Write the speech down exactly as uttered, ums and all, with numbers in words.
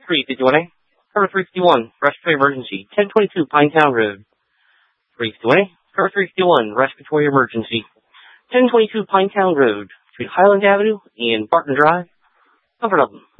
three fifty-one A. Cover three fifty-one, respiratory emergency, ten twenty-two Pinetown Road. three fifty-one A. Cover three fifty-one, respiratory emergency, ten twenty-two Pinetown Road, between Highland Avenue and Barton Drive. Comfort Elton.